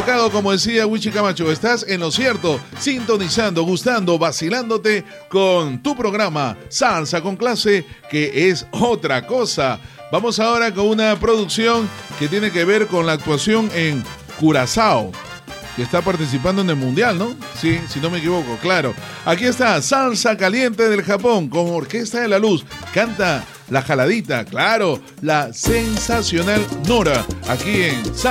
equivocado, como decía Wichi Camacho. Estás en lo cierto, sintonizando, gustando, vacilándote con tu programa Salsa con Clase, que es otra cosa. Vamos ahora con una producción que tiene que ver con la actuación en Curazao, que está participando en el Mundial, ¿no? Sí, si no me equivoco, claro. Aquí está Salsa Caliente del Japón con Orquesta de la Luz. Canta La Jaladita, claro, la sensacional Nora, aquí en Salsa.